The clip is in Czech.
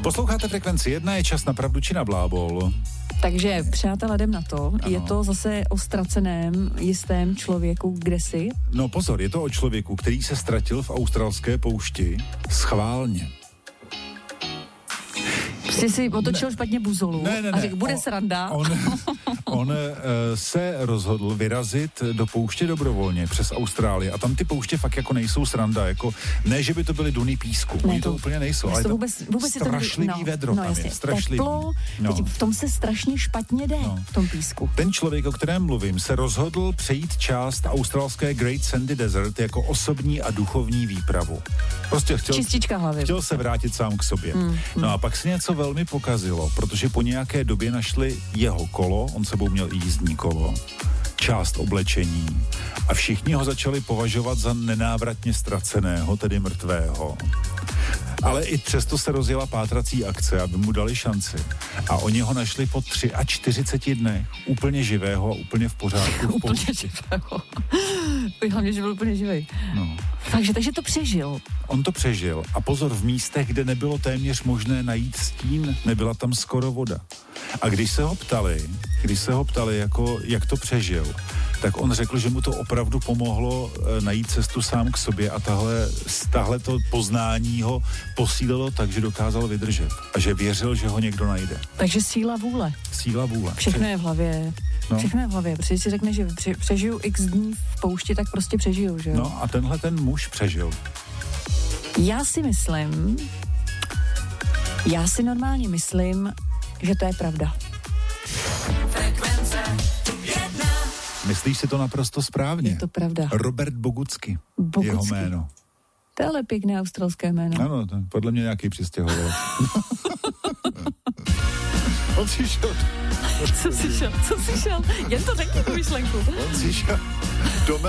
Posloucháte Frekvenci 1, je čas na pravdu či na blábol. Takže, přátelé, jdem na to. Ano. Je to zase o ztraceném jistém člověku kdesi? No pozor, je to o člověku, který se ztratil v australské poušti schválně. Jsi si otočil špatně buzolu a řekl, bude sranda. On se rozhodl vyrazit do pouště dobrovolně přes Austrálii a tam ty pouště fakt jako nejsou sranda, jako ne, že by to byly duny písku, oni to úplně nejsou, ale vůbec strašlivý vedro tam je, strašlivý. Teplo, teď v tom se strašně špatně jde, v tom písku. Ten člověk, o kterém mluvím, se rozhodl přejít část australské Great Sandy Desert jako osobní a duchovní výpravu. Prostě chtěl se vrátit sám k sobě. No a pak si něco velmi pokazilo, protože po nějaké době našli jeho kolo, on sebou měl i jízdní kolo, část oblečení a všichni ho začali považovat za nenávratně ztraceného, tedy mrtvého. Ale i přesto se rozjela pátrací akce, aby mu dali šanci. A oni ho našli po 43 dnech, úplně živého a úplně v pořádku. Úplně živého. Hlavně, že byl úplně živý. No. Takže to přežil. On to přežil. A pozor, v místech, kde nebylo téměř možné najít stín, nebyla tam skoro voda. A když se ho ptali, jako, jak to přežil, tak on řekl, že mu to opravdu pomohlo najít cestu sám k sobě a tahle to poznání ho posílilo tak, že dokázal vydržet a že věřil, že ho někdo najde. Takže síla vůle. Všechno je v hlavě. No. Všechno je v hlavě, protože si řekne, že přežiju x dní v poušti, tak prostě přežiju, že jo? No a tenhle ten muž přežil. Já si normálně myslím, že to je pravda. Myslíš si to naprosto správně? Je to pravda. Robert Bogucky. Jeho jméno. To je ale pěkné australské jméno. Ano, to podle mě nějaký přistěhoval. On si šel. Co jsi šel? Jen to řekni tu myšlenku. On si šel